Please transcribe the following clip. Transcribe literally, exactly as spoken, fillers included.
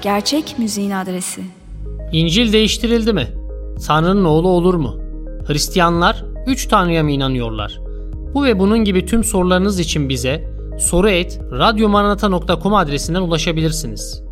Gerçek müziğin adresi. İncil değiştirildi mi? Tanrı'nın oğlu olur mu? Hristiyanlar üç Tanrı'ya mı inanıyorlar? Bu ve bunun gibi tüm sorularınız için bize soru et radyomaranata nokta com adresinden ulaşabilirsiniz.